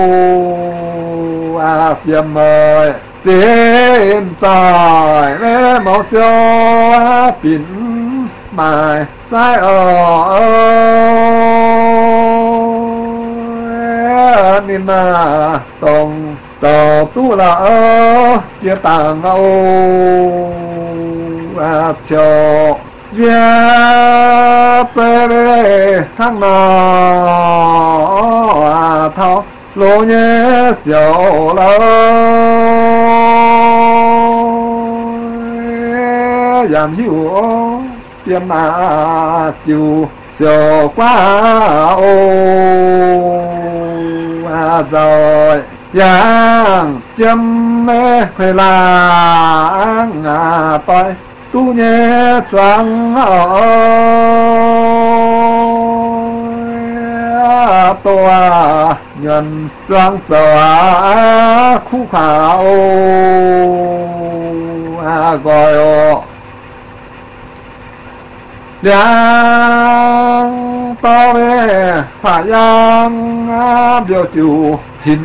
phiền mời xin trời mê màu xưa pin bài sai nên là tổng tờ tu là chia tàng âu cho yeah tê thằng nào thao lô nhé xỉu lơ giảm hiểu tiêm mà chiều xỉu quá ô rồi giang châm mê khơi làng tôi tu nhé trắng tôi nhân trắng trở khu khảo gọi đang to về phải giang biểu chủ hình